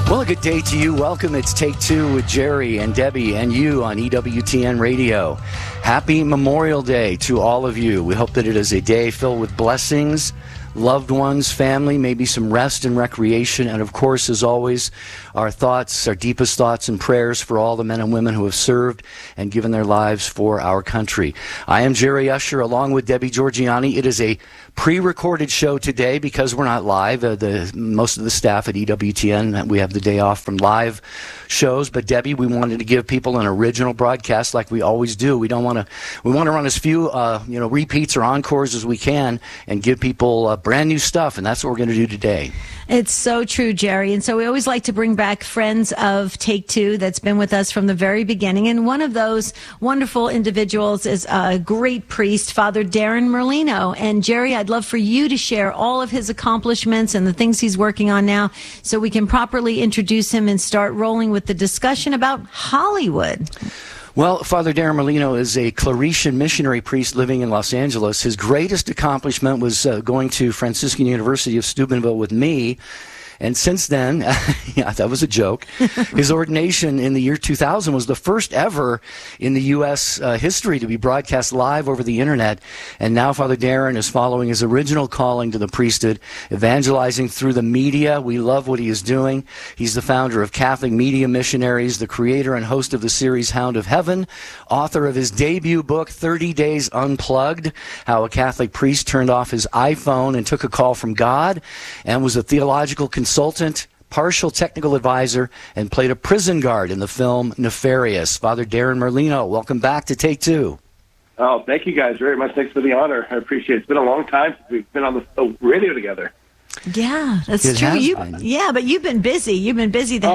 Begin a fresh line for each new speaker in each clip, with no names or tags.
Well, a good day to you. Welcome. It's Take Two with Jerry and Debbie and you on EWTN Radio. Happy Memorial Day to all of you. We hope that it is a day filled with blessings, loved ones, family, maybe some rest and recreation, and of course, as always, our thoughts, our deepest thoughts and prayers for all the men and women who have served and given their lives for our country. I am Jerry Usher, along with Debbie Georgianni. It is a pre-recorded show today because we're not live. Most of the staff at EWTN, we have the day off from live shows. But Debbie, we wanted to give people an original broadcast like we always do. We want to run as few repeats or encores as we can and give people brand new stuff, and that's what we're going to do today.
It's so true, Jerry. And so we always like to bring back friends of Take Two that's been with us from the very beginning. And one of those wonderful individuals is a great priest, Father Darren Merlino. And Jerry, I'd love for you to share all of his accomplishments and the things he's working on now so we can properly introduce him and start rolling with the discussion about Hollywood.
Well, Father Darren Merlino is a Claretian missionary priest living in Los Angeles. His greatest accomplishment was going to Franciscan University of Steubenville with me. And since then, yeah, that was a joke. His ordination in the year 2000 was the first ever in the U.S. History to be broadcast live over the internet. And now Father Darren is following his original calling to the priesthood, evangelizing through the media. We love what he is doing. He's the founder of Catholic Media Missionaries, the creator and host of the series Hound of Heaven, author of his debut book, 30 Days Unplugged, How a Catholic Priest Turned Off His iPhone and Took a Call from God, and was a theological consultant, partial technical advisor, and played a prison guard in the film Nefarious. Father Darren Merlino, welcome back to Take Two.
Oh, thank you guys very much. Thanks for the honor. I appreciate it. It's been a long time since we've been on the radio together.
Yeah, that's true. But you've been busy. You've been busy. The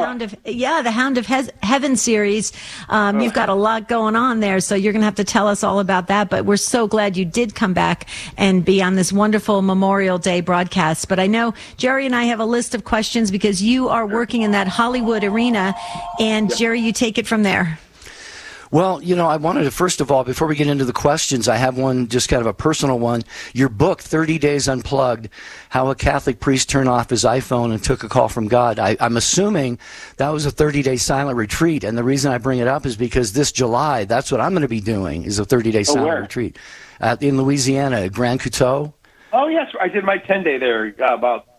Hound of Heaven series. You've got a lot going on there, so you're going to have to tell us all about that. But we're so glad you did come back and be on this wonderful Memorial Day broadcast. But I know Jerry and I have a list of questions because you are working in that Hollywood arena, and Jerry, you take it from there.
Well, I wanted to, first of all, before we get into the questions, I have one, just kind of a personal one. Your book, 30 Days Unplugged, How a Catholic Priest Turned Off His iPhone and Took a Call from God. I'm assuming that was a 30-day silent retreat, and the reason I bring it up is because this July, that's what I'm going to be doing, is a 30-day silent retreat in Louisiana, at Grand Couteau.
Oh, yes. I did my 10-day there about,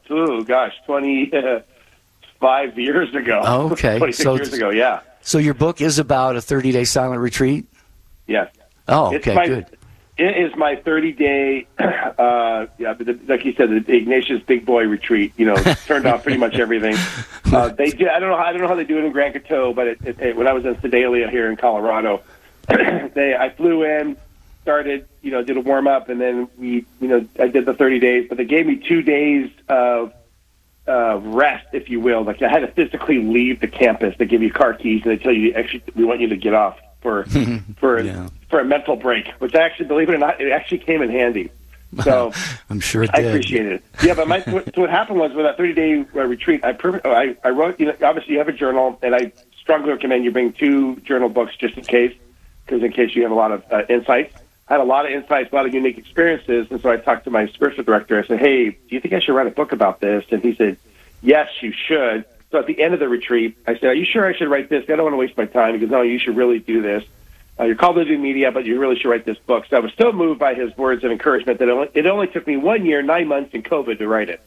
25 years ago.
Oh, okay.
26 years ago, yeah.
So your book is about a 30-day silent retreat?
Yes.
Oh, okay, good.
It is my 30-day, like you said, the Ignatius Big Boy retreat. Turned off pretty much everything. They did. I don't know how they do it in Grand Couteau, but when I was in Sedalia here in Colorado, I flew in, started, did a warm up, and then I did the 30 days. But they gave me 2 days of rest, if you will. Like I had to physically leave the campus. They give you car keys and they tell you, actually, we want you to get off for a mental break. Which actually, believe it or not, it actually came in handy. So
I'm sure it did.
I appreciate it. Yeah, but what happened was with that 30-day retreat, I wrote. Obviously, you have a journal, and I strongly recommend you bring 2 journal books just in case you have a lot of insights. I had a lot of insights, a lot of unique experiences, and so I talked to my spiritual director. I said, hey, do you think I should write a book about this? And he said, yes, you should. So at the end of the retreat, I said, are you sure I should write this? I don't want to waste my time. He goes, no, you should really do this. You're called to do media, but you really should write this book. So I was so moved by his words of encouragement that it only took me 1 year, 9 months in COVID to write it.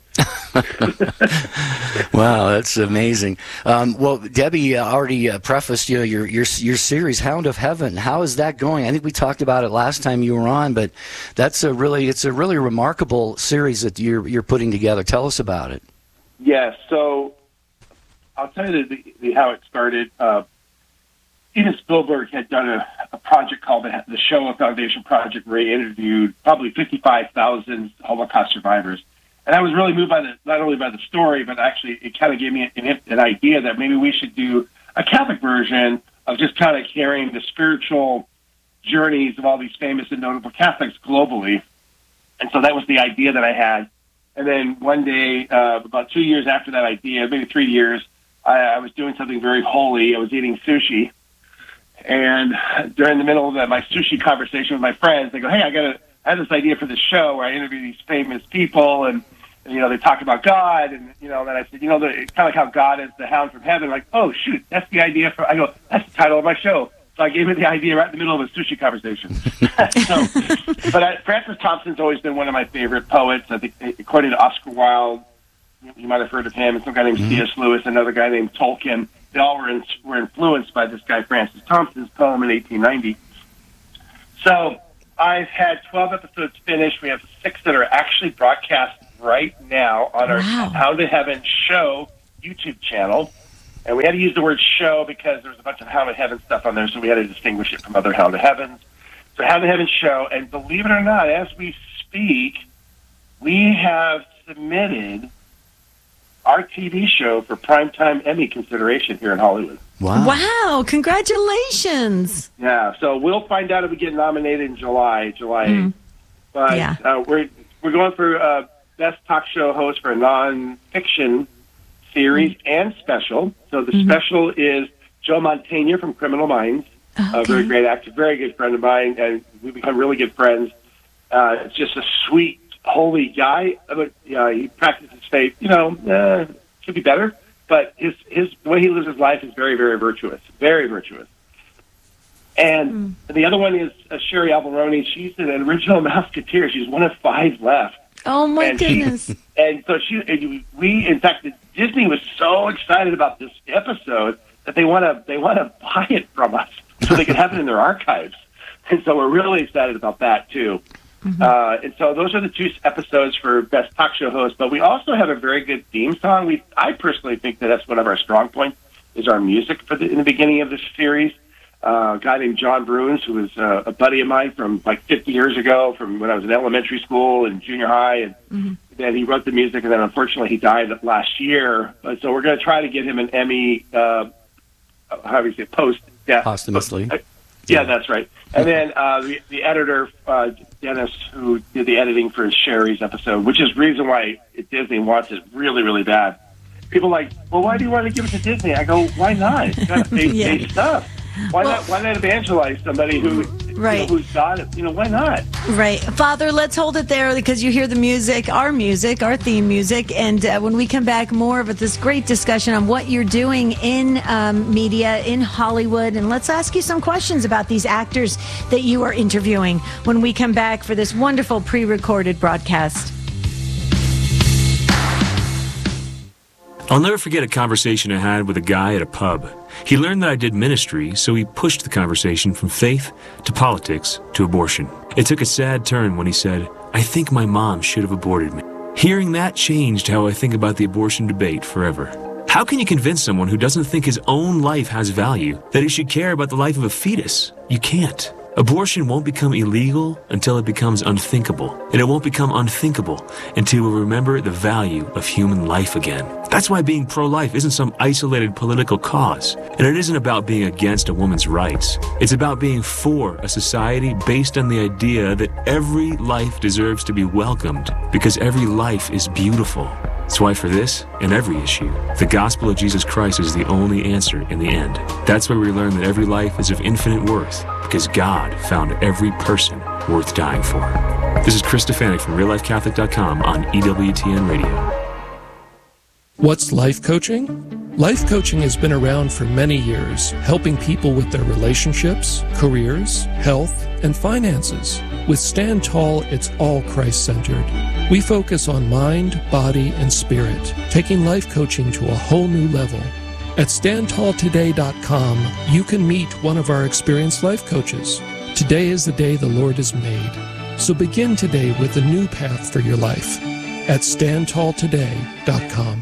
Wow, that's amazing. Well, Debbie already prefaced your series Hound of Heaven. How is that going? I think we talked about it last time you were on, but it's a really remarkable series that you're putting together. Tell us about it.
Yes, so I'll tell you how it started. Steven Spielberg had done a project called the Shoah Foundation Project, where he interviewed probably 55,000 Holocaust survivors. And I was really moved by not only by the story, but actually it kind of gave me an idea that maybe we should do a Catholic version of just kind of carrying the spiritual journeys of all these famous and notable Catholics globally. And so that was the idea that I had. And then one day, about 2 years after that idea, maybe 3 years, I was doing something very holy. I was eating sushi. And during the middle of my sushi conversation with my friends, they go, hey, I had this idea for this show where I interview these famous people, and they talk about God, and then I said, kind of like how God is the hound from heaven. Like, oh shoot, that's the idea for. I go, that's the title of my show. So I gave her the idea right in the middle of a sushi conversation. But Francis Thompson's always been one of my favorite poets. I think, according to Oscar Wilde, you might have heard of him, and some guy named C.S. Lewis, another guy named Tolkien. They all were influenced by this guy Francis Thompson's poem in 1890. So I've had 12 episodes finished. We have 6 that are actually broadcast right now on our Hound of Heaven show YouTube channel. And we had to use the word show because there was a bunch of Hound of Heaven stuff on there, so we had to distinguish it from other Hound of Heavens. So Hound of Heaven show, and believe it or not, as we speak, we have submitted our TV show for Primetime Emmy consideration here in Hollywood.
Wow, congratulations.
Yeah, so we'll find out if we get nominated in July 8th. But we're going for Best Talk Show Host for a non-fiction series and special. So the special is Joe Mantegna from Criminal Minds, a very great actor, very good friend of mine, and we've become really good friends. It's just a sweet, holy guy. But he practices faith. Could be better, but his the way he lives his life is very, very virtuous, very virtuous. And the other one is Sherry Alvaroni. She's an original Mouseketeer. She's one of 5 left.
Oh my goodness!
And so in fact, Disney was so excited about this episode that they want to buy it from us so they can have it in their archives. And so we're really excited about that too. And so those are the 2 episodes for Best Talk Show Host. But we also have a very good theme song. I personally think that's one of our strong points is our music in the beginning of this series. A guy named John Bruins, who was a buddy of mine from like 50 years ago, from when I was in elementary school and junior high, and then he wrote the music, and then unfortunately he died last year. So we're going to try to get him an Emmy, post-death.
Posthumously.
Yeah, that's right. And then the editor, Dennis, who did the editing for Sherry's episode, which is the reason why Disney wants it really, really bad. People are like, well, why do you want to give it to Disney? I go, why not? It's got faith-based stuff. Why not evangelize somebody who's got it? Why not?
Right. Father, let's hold it there because you hear the music, our theme music. And when we come back, more of this great discussion on what you're doing in media, in Hollywood. And let's ask you some questions about these actors that you are interviewing when we come back for this wonderful pre-recorded broadcast.
I'll never forget a conversation I had with a guy at a pub. He learned that I did ministry, so he pushed the conversation from faith to politics to abortion. It took a sad turn when he said, "I think my mom should have aborted me." Hearing that changed how I think about the abortion debate forever. How can you convince someone who doesn't think his own life has value that he should care about the life of a fetus? You can't. Abortion won't become illegal until it becomes unthinkable, and it won't become unthinkable until we remember the value of human life again. That's why being pro-life isn't some isolated political cause, and it isn't about being against a woman's rights. It's about being for a society based on the idea that every life deserves to be welcomed because every life is beautiful. That's why for this and every issue, the gospel of Jesus Christ is the only answer in the end. That's why we learn that every life is of infinite worth because God found every person worth dying for. This is Chris Stefanik from RealLifeCatholic.com on EWTN Radio.
What's life coaching? Life coaching has been around for many years, helping people with their relationships, careers, health, and finances. With Stand Tall, it's all Christ-centered. We focus on mind, body, and spirit, taking life coaching to a whole new level. At StandTallToday.com, you can meet one of our experienced life coaches. Today is the day the Lord has made. So begin today with a new path for your life at StandTallToday.com.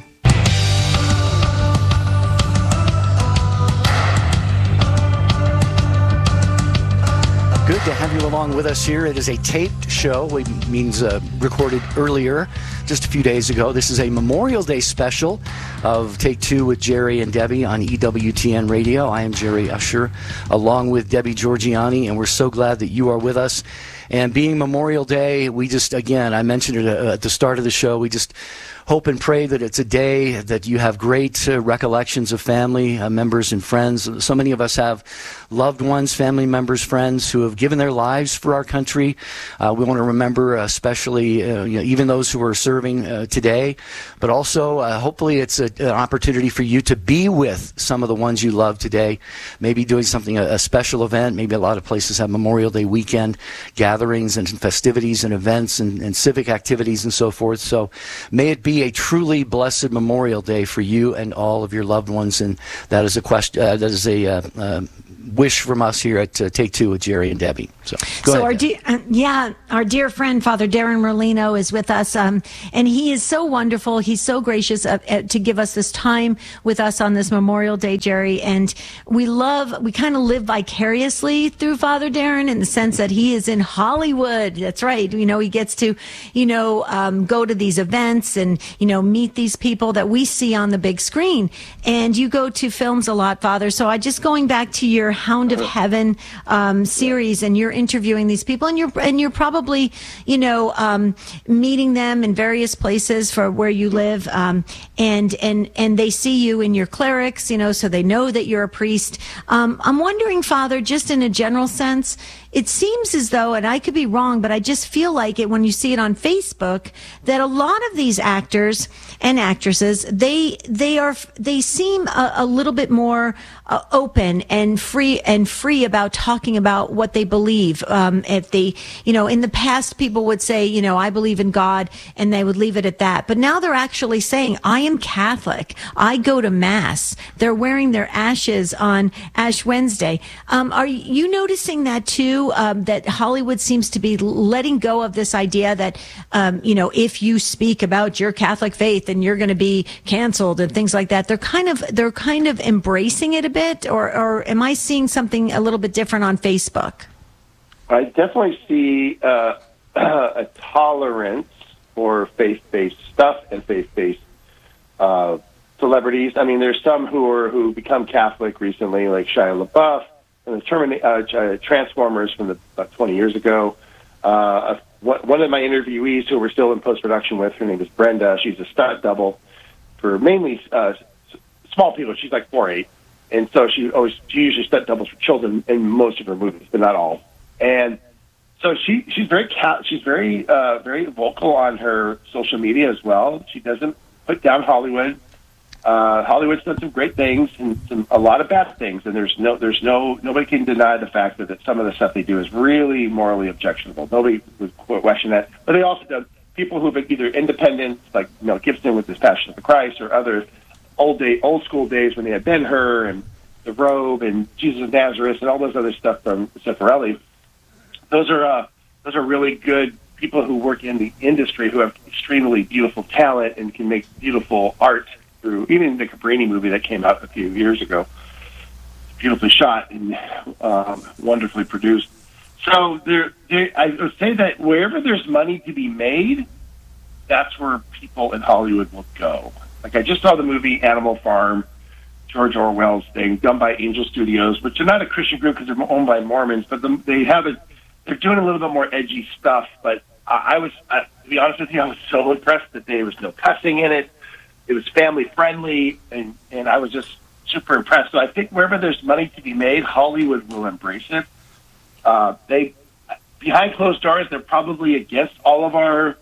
Good to have you along with us here. It is a taped show, which means recorded earlier, just a few days ago. This is a Memorial Day special of Take Two with Jerry and Debbie on EWTN Radio. I am Jerry Usher, along with Debbie Georgiani, and we're so glad that you are with us. And being Memorial Day, we just, again, I mentioned it at the start of the show, we just hope and pray that it's a day that you have great recollections of family members and friends. So many of us have loved ones, family members, friends who have given their lives for our country. We want to remember especially even those who are serving today, but also hopefully it's an opportunity for you to be with some of the ones you love today, maybe doing something, a special event. Maybe a lot of places have Memorial Day weekend gatherings and festivities and events and civic activities and so forth. So may it be a truly blessed Memorial Day for you and all of your loved ones. And that is a question. That is a wish from us here at Take Two with Jerry and Debbie. So ahead,
our dear friend Father Darren Merlino is with us, and he is so wonderful. He's so gracious to give us this time with us on this Memorial Day, Jerry. And we kind of live vicariously through Father Darren in the sense that he is in Hollywood. That's right. He gets to, go to these events and, meet these people that we see on the big screen. And you go to films a lot, Father. So going back to your Hound of Heaven series, and you're interviewing these people, and you're probably meeting them in various places for where you live, and they see you in your clerics, so they know that you're a priest. I'm wondering, Father, just in a general sense, it seems as though, and I could be wrong, but I just feel like it when you see it on Facebook, that a lot of these actors and actresses, they seem a little bit more open and free about talking about what they believe. If they, in the past, people would say, I believe in God, and they would leave it at that. But now they're actually saying, I am Catholic. I go to Mass. They're wearing their ashes on Ash Wednesday. Are you noticing that too? That Hollywood seems to be letting go of this idea that, if you speak about your Catholic faith and you're going to be canceled and things like that. They're kind of embracing it a bit, or am I seeing something a little bit different on Facebook?
I definitely see a tolerance for faith-based stuff and faith-based celebrities. I mean, there's some who become Catholic recently, like Shia LaBeouf and the Transformers from about 20 years ago. One of my interviewees who we're still in post-production with, her name is Brenda. She's a stunt double for mainly small people. She's like 4'8", and so she usually stunt doubles for children in most of her movies, but not all. And so she's very very vocal on her social media as well. She doesn't put down Hollywood. Hollywood's done some great things and a lot of bad things, and nobody can deny the fact that some of the stuff they do is really morally objectionable. Nobody would question that. But they also done people who've been either independents, like Mel Gibson with his Passion of the Christ, or other old school days when they had Ben-Hur and The Robe and Jesus of Nazareth and all those other stuff from Zeffirelli. Those are really good people who work in the industry who have extremely beautiful talent and can make beautiful art. Through even the Cabrini movie that came out a few years ago, beautifully shot and wonderfully produced. So I would say that wherever there's money to be made, that's where people in Hollywood will go. Like I just saw the movie Animal Farm, George Orwell's thing, done by Angel Studios, which are not a Christian group because they're owned by Mormons, but they're doing a little bit more edgy stuff. But to be honest with you, I was so impressed that there was no cussing in it. It was family friendly, and I was just super impressed. So I think wherever there's money to be made, Hollywood will embrace it. They behind closed doors, they're probably against all of our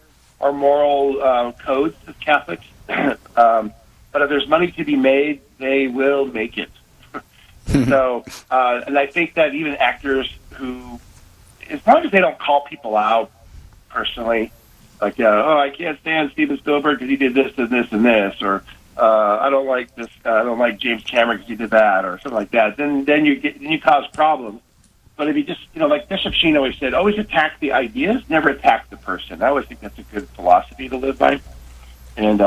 moral codes as Catholics. But if there's money to be made, they will make it. So, and I think that even actors who, as long as they don't call people out personally. Like, I can't stand Steven Spielberg because he did this and this and this, or I don't like this. I don't like James Cameron because he did that, or something like that. Then you cause problems. But if you just, like Bishop Sheen always said, always attack the ideas, never attack the person. I always think that's a good philosophy to live by. And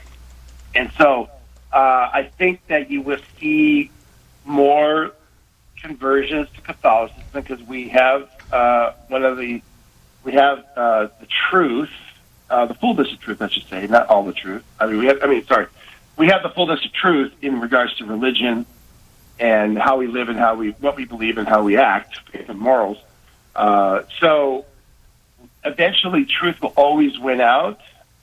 so I think that you will see more conversions to Catholicism because we have the truth, the fullness of truth, I should say, not all the truth. We have the fullness of truth in regards to religion and how we live and what we believe and how we act, faith and morals. So eventually truth will always win out,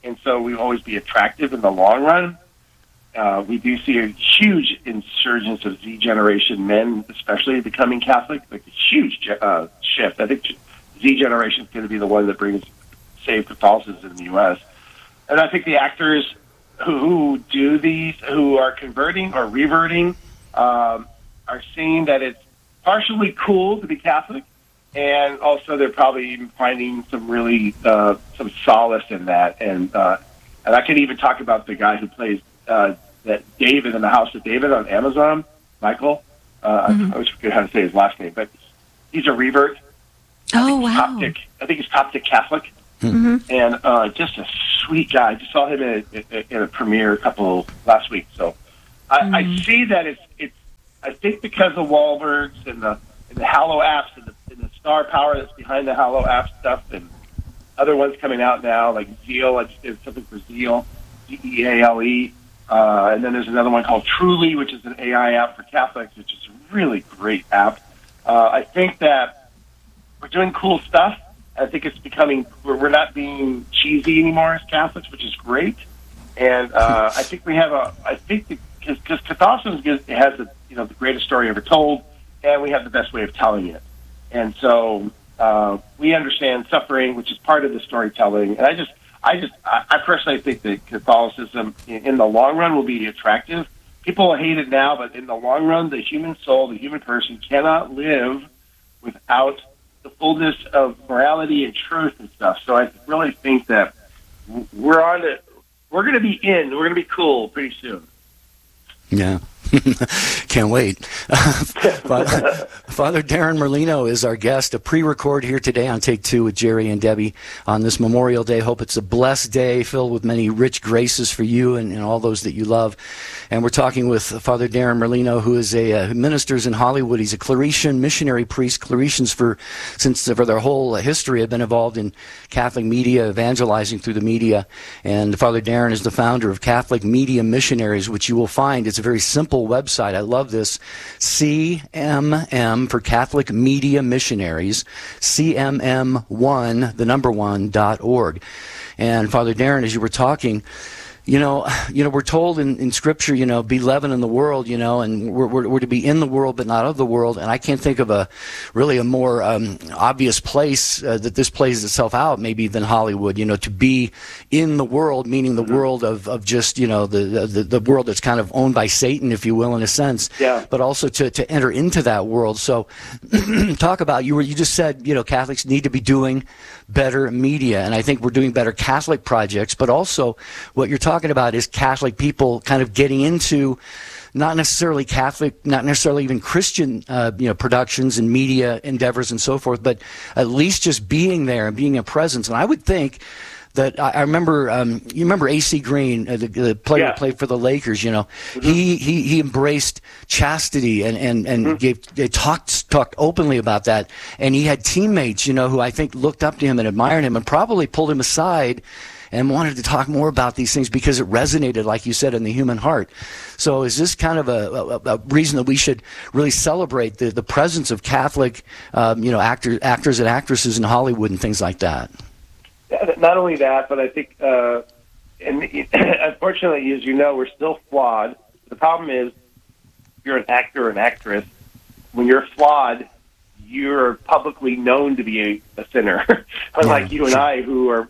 and so we always be attractive in the long run. We do see a huge insurgence of Z generation men, especially becoming Catholic, like a huge shift. I think Z generation is going to be the one that brings saved Catholicism in the U.S. And I think the actors who do these, who are converting or reverting, are seeing that it's partially cool to be Catholic, and also they're probably even finding some really some solace in that. And I can even talk about the guy who plays that David in the House of David on Amazon, Michael. I always forget how to say his last name, but he's a revert.
Oh, wow.
Coptic. I think he's Coptic Catholic. And just a sweet guy. I just saw him in a premiere last week. So I see that it's. I think because of Wahlbergs and the Hallow apps and the star power that's behind the Hallow app stuff, and other ones coming out now like Zeal. I just did something for Zeal, Zeale. And then there's another one called Truly, which is an AI app for Catholics, which is a really great app. I think that we're doing cool stuff. I think it's becoming, we're not being cheesy anymore as Catholics, which is great. And I think we have because Catholicism has the greatest story ever told, and we have the best way of telling it. And so we understand suffering, which is part of the storytelling. And I personally think that Catholicism in the long run will be attractive. People hate it now, but in the long run, the human soul, the human person cannot live without the fullness of morality and truth and stuff. So I really think that we're on it. We're going to be we're going to be cool pretty soon.
Yeah. Can't wait. Father Darren Merlino is our guest, a pre-record here today on Take Two with Jerry and Debbie on this Memorial Day. Hope it's a blessed day filled with many rich graces for you and all those that you love. And we're talking with Father Darren Merlino, who is who ministers in Hollywood. He's a Claretian missionary priest. Claretians for their whole history have been involved in Catholic media, evangelizing through the media. And Father Darren is the founder of Catholic Media Missionaries, which you will find it's a very simple website. I love this. CMM for Catholic Media Missionaries, CMM1.org. And Father Darren, as you were talking, we're told in Scripture, be leaven in the world, and we're to be in the world but not of the world. And I can't think of a more obvious place that this plays itself out maybe than Hollywood. To be in the world, meaning the world of just the world that's kind of owned by Satan, if you will, in a sense.
Yeah.
But also to enter into that world. So talk about you just said Catholics need to be doing better media, and I think we're doing better Catholic projects, but also what you're talking about is Catholic people kind of getting into not necessarily Catholic, not necessarily even Christian, productions and media endeavors and so forth, but at least just being there and being a presence. And I would think that I remember, you remember AC Green, the player who played for the Lakers, he embraced chastity and talked openly about that. And he had teammates, who I think looked up to him and admired him and probably pulled him aside and wanted to talk more about these things because it resonated, like you said, in the human heart. So is this kind of a reason that we should really celebrate the presence of Catholic, actors and actresses in Hollywood and things like that?
Not only that, but I think, and unfortunately, as you know, we're still flawed. The problem is, if you're an actor or an actress, when you're flawed, you're publicly known to be a sinner. Unlike you and I, who are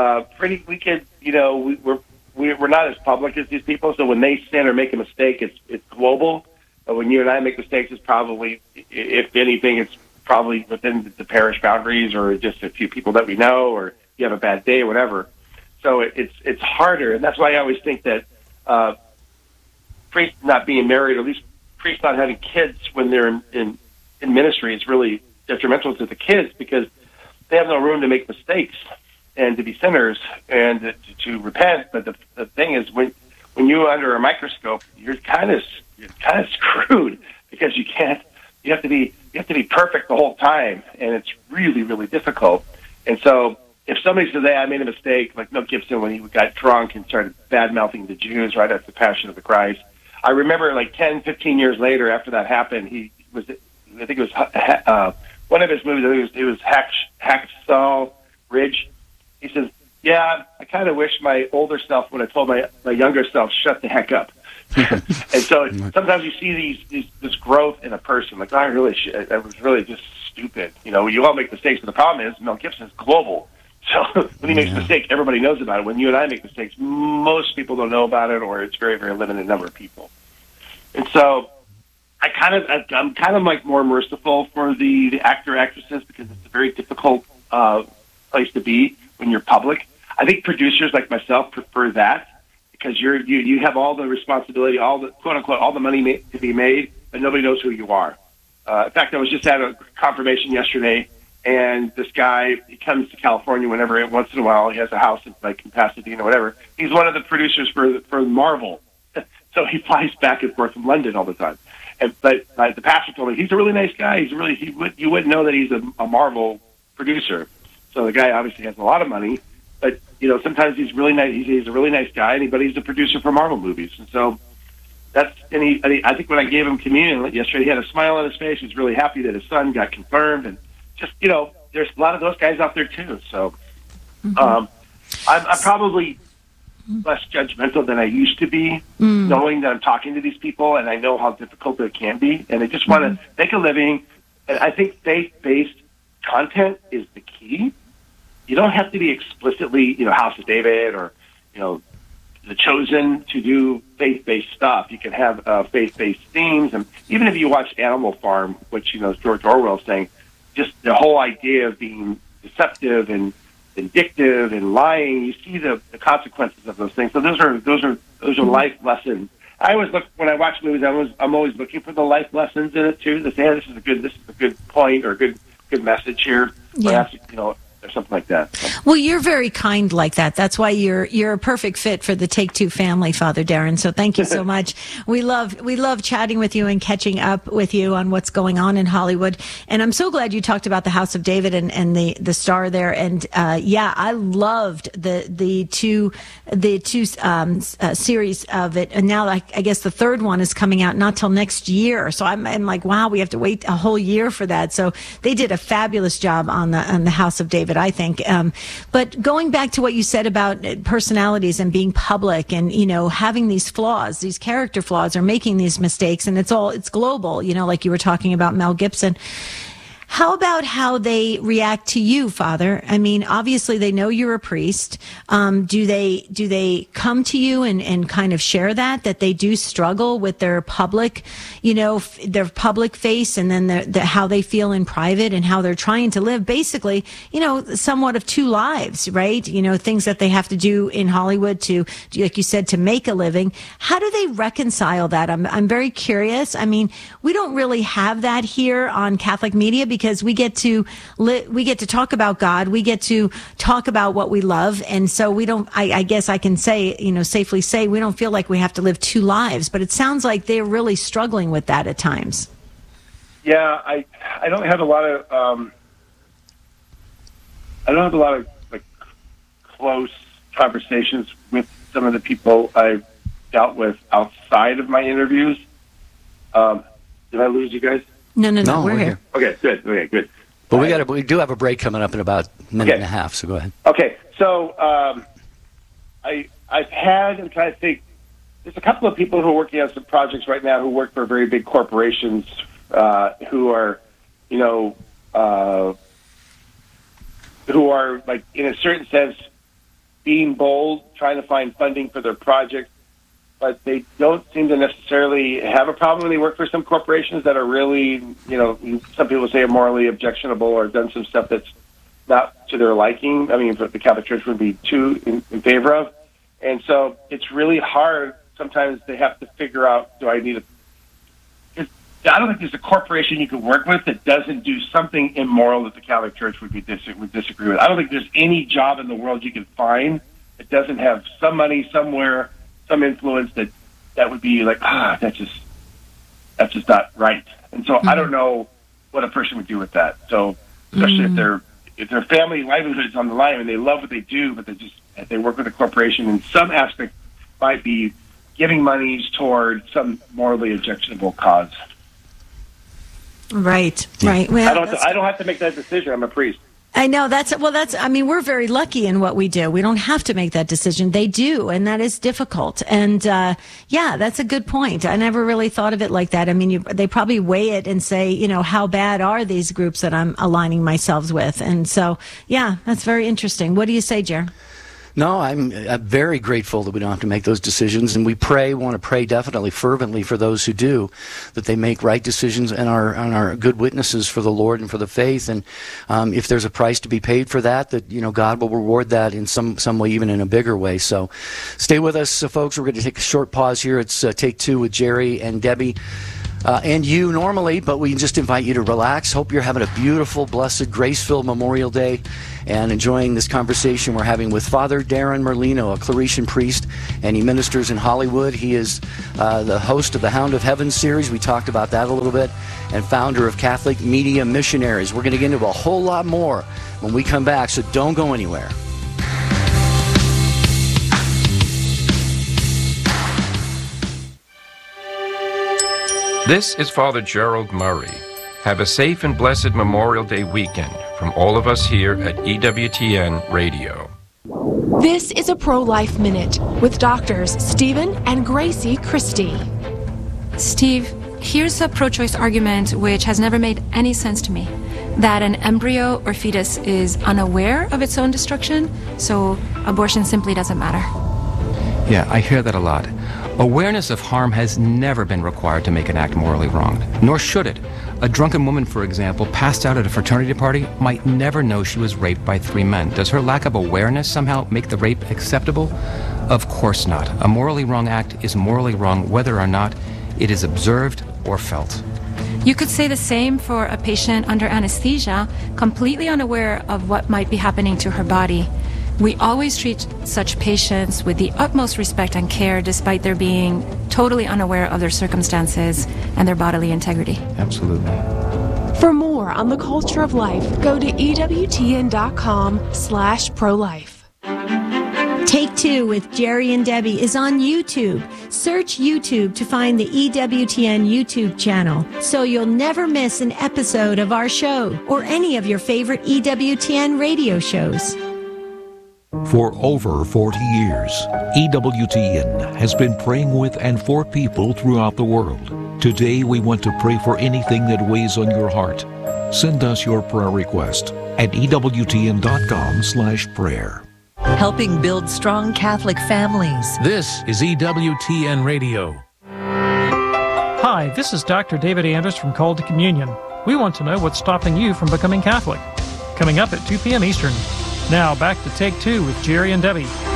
we're not as public as these people. So when they sin or make a mistake, it's global. But when you and I make mistakes, it's probably, if anything, it's probably within the parish boundaries or just a few people that we know, or you have a bad day or whatever. So it's harder, and that's why I always think that priests not being married, or at least priests not having kids when they're in ministry, is really detrimental to the kids, because they have no room to make mistakes and to be sinners and to repent. But the thing is, when you're under a microscope, you're kind of screwed, because you have to be perfect the whole time, and it's really, really difficult. And so if somebody says, "Hey, I made a mistake," like Mel Gibson when he got drunk and started bad-mouthing the Jews right after the Passion of the Christ. I remember 10, 15 years later after that happened, I think it was one of his movies, it was Hacksaw Ridge. He says, Yeah, I kind of wish my older self would have told my younger self, shut the heck up. And so sometimes you see this growth in a person. Like, I was really just stupid. You know, you all make mistakes, but the problem is Mel Gibson is global. So when he makes a mistake, everybody knows about it. When you and I make mistakes, most people don't know about it, or it's very, very limited number of people. And so I'm kind of like more merciful for the actor actresses, because it's a very difficult place to be when you're public. I think producers like myself prefer that, because you have all the responsibility, all the quote unquote, all the money to be made, but nobody knows who you are. In fact, I was just at a confirmation yesterday, and this guy, he comes to California once in a while. He has a house in in Pasadena, whatever. He's one of the producers for Marvel, so he flies back and forth from London all the time. But the pastor told me he's a really nice guy. You wouldn't know that he's a Marvel producer. So the guy obviously has a lot of money, but sometimes he's really nice. He's a really nice guy, but he's a producer for Marvel movies, and so I think when I gave him communion yesterday, he had a smile on his face. He was really happy that his son got confirmed, and just there's a lot of those guys out there too. So I'm probably less judgmental than I used to be, knowing that I'm talking to these people and I know how difficult it can be, and they just want to make a living. And I think faith-based content is the key. You don't have to be explicitly, House of David or, The Chosen to do faith-based stuff. You can have faith-based themes, and even if you watch Animal Farm, which George Orwell saying, just the whole idea of being deceptive and vindictive and lying, you see the consequences of those things. So those are life lessons. I always look when I watch movies. I'm always looking for the life lessons in it too. To say, hey, this is a good point or a good message here.
Yeah.
Perhaps, or something like that.
Well, you're very kind like that. That's why you're a perfect fit for the Take-Two family, Father Darren. So thank you so much. We love chatting with you and catching up with you on what's going on in Hollywood. And I'm so glad you talked about the House of David and the star there. And I loved the two series of it. And now I guess the third one is coming out not till next year. So I'm like, wow, we have to wait a whole year for that. So they did a fabulous job on the House of David, I think. But going back to what you said about personalities and being public and, having these flaws, these character flaws, or making these mistakes, and it's global, like you were talking about Mel Gibson. How about how they react to you, Father? I mean, obviously they know you're a priest. Do they come to you and kind of share that they do struggle with their public, their public face, and then how they feel in private, and how they're trying to live basically, somewhat of two lives, right? Things that they have to do in Hollywood to, like you said, to make a living. How do they reconcile that? I'm very curious. I mean, we don't really have that here on Catholic media, because we get to talk about God, we get to talk about what we love, and so we don't. I guess I can say, safely say, we don't feel like we have to live two lives. But it sounds like they're really struggling with that at times.
Yeah, I don't have a lot of like close conversations with some of the people I've dealt with outside of my interviews. Did I lose you guys?
No, we're here.
Okay, good.
But we do have a break coming up in about a minute and a half, so go ahead.
Okay, so I've had, I'm trying to think, there's a couple of people who are working on some projects right now who work for very big corporations who are, who are, like, in a certain sense, being bold, trying to find funding for their projects, but they don't seem to necessarily have a problem when they work for some corporations that are really, some people say are morally objectionable or done some stuff that's not to their liking. I mean, the Catholic Church would be too in favor of. And so it's really hard. Sometimes they have to figure out, do I need I don't think there's a corporation you can work with that doesn't do something immoral that the Catholic Church would disagree with. I don't think there's any job in the world you can find that doesn't have some money somewhere, some influence that would be like, that's just not right. And so I don't know what a person would do with that. So especially if their family livelihood is on the line and they love what they do, but they work with a corporation in some aspect might be giving monies toward some morally objectionable cause.
Right. Well,
I don't have to make that decision. I'm a priest.
I know we're very lucky in what we do. We don't have to make that decision. They do. And that is difficult. And, that's a good point. I never really thought of it like that. I mean, they probably weigh it and say, how bad are these groups that I'm aligning myself with? And so, that's very interesting. What do you say, Jer?
No, I'm very grateful that we don't have to make those decisions, and we want to pray definitely fervently for those who do, that they make right decisions and are good witnesses for the Lord and for the faith. And if there's a price to be paid for that, God will reward that in some way, even in a bigger way. So stay with us, folks. We're going to take a short pause here. It's Take Two with Jerry and Debbie. And you normally, but we just invite you to relax. Hope you're having a beautiful, blessed, grace-filled Memorial Day and enjoying this conversation we're having with Father Darren Merlino, a Claretian priest, and he ministers in Hollywood. He is the host of the Hound of Heaven series. We talked about that a little bit, and founder of Catholic Media Missionaries. We're going to get into a whole lot more when we come back, so don't go anywhere.
This is Father Gerald Murray. Have a safe and blessed Memorial Day weekend from all of us here at EWTN Radio.
This is a Pro-Life Minute with doctors Stephen and Gracie Christie.
Steve, here's a pro-choice argument which has never made any sense to me. That an embryo or fetus is unaware of its own destruction, so abortion simply doesn't matter.
Yeah, I hear that a lot. Awareness of harm has never been required to make an act morally wrong, nor should it. A drunken woman, for example, passed out at a fraternity party might never know she was raped by 3 men. Does her lack of awareness somehow make the rape acceptable? Of course not. A morally wrong act is morally wrong whether or not it is observed or felt.
You could say the same for a patient under anesthesia, completely unaware of what might be happening to her body. We always treat such patients with the utmost respect and care, despite their being totally unaware of their circumstances and their bodily integrity.
Absolutely.
For more on the culture of life, go to EWTN.com/pro-life.
Take Two with Jerry and Debbie is on YouTube. Search YouTube to find the EWTN YouTube channel, so you'll never miss an episode of our show or any of your favorite EWTN radio shows.
For over 40 years, EWTN has been praying with and for people throughout the world. Today, we want to pray for anything that weighs on your heart. Send us your prayer request at EWTN.com/prayer.
Helping build strong Catholic families.
This is EWTN Radio.
Hi, this is Dr. David Anders from Call to Communion. We want to know what's stopping you from becoming Catholic. Coming up at 2 p.m. Eastern. Now, back to Take Two with Jerry and Debbie.